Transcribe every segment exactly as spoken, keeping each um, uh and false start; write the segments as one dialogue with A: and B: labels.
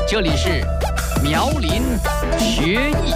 A: 这里是苗林学艺。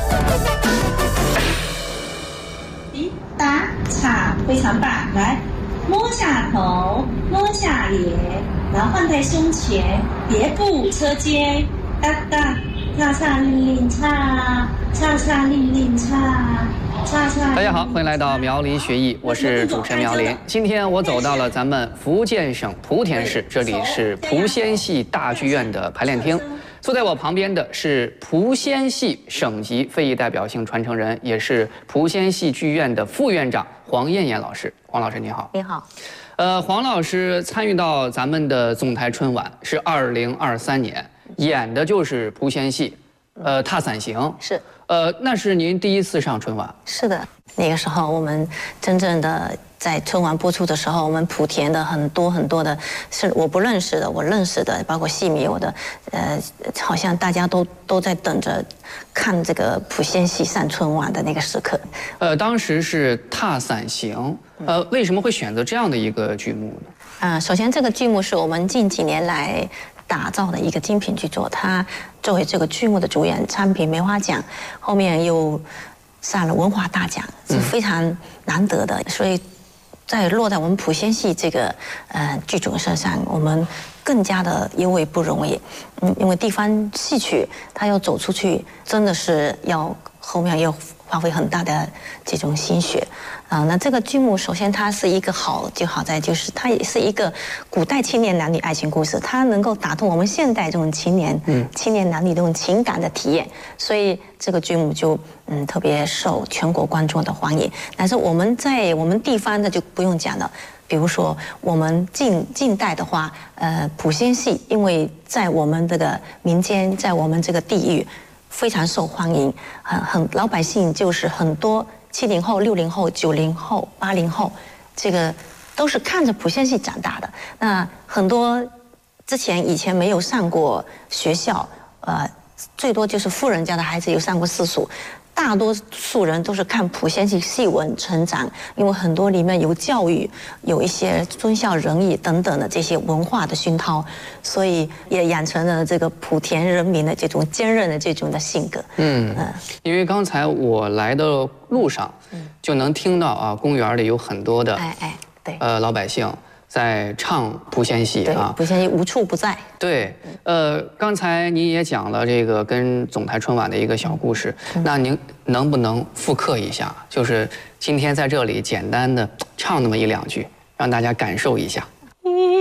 B: 滴答唱非常棒，来摸下头，摸下脸，然后放在胸前，别步车间，哒哒，叉叉令令叉，叉叉令令叉。
A: 大家好，欢迎来到苗林学艺，我是主持人苗林。今天我走到了咱们福建省莆田市，这里是莆仙戏大剧院的排练厅。坐在我旁边的是莆仙戏省级非遗代表性传承人，也是莆仙戏剧院的副院长黄艳艳老师。黄老师你好。
C: 你好。
A: 呃，黄老师参与到咱们的总台春晚是二零二三年，演的就是莆仙戏，呃，踏伞行
C: 是。
A: 呃，那是您第一次上春晚？
C: 是的，那个时候我们真正的在春晚播出的时候，我们莆田的很多很多的是我不认识的，我认识的，包括戏迷我的，呃，好像大家都都在等着看这个莆仙戏上春晚的那个时刻。
A: 呃，当时是踏伞行，呃，为什么会选择这样的一个剧目呢？
C: 啊、呃，首先这个剧目是我们近几年来打造的一个精品剧作，它作为这个剧目的主演，参评梅花奖，后面又上了文化大奖，是非常难得的。嗯、所以，在落在我们莆仙戏这个呃剧种身上，我们更加的尤为不容易。嗯，因为地方戏曲它要走出去，真的是要后面要花费很大的这种心血。啊、呃，那这个剧目首先它是一个好，就好在就是它也是一个古代青年男女爱情故事，它能够打动我们现代这种青年，嗯，青年男女这种情感的体验，所以这个剧目就嗯特别受全国观众的欢迎。但是我们在我们地方的就不用讲了，比如说我们近近代的话，呃，莆仙戏因为在我们这个民间，在我们这个地域非常受欢迎，很很老百姓就是很多。七零后、六零后、九零后、八零后，这个都是看着莆仙戏长大的。那很多之前以前没有上过学校，呃，最多就是富人家的孩子有上过私塾，大多数人都是看莆仙戏戏文成长，因为很多里面有教育，有一些忠孝仁义等等的这些文化的熏陶，所以也养成了这个莆田人民的这种坚韧的这种的性格。
A: 嗯嗯，因为刚才我来的路上，就能听到啊，公园里有很多的
C: 哎哎对
A: 呃老百姓在唱莆仙戏啊，
C: 莆仙戏无处不在。
A: 对，呃，刚才您也讲了这个跟总台春晚的一个小故事，嗯、那您能不能复刻一下？就是今天在这里简单的唱那么一两句，让大家感受一下。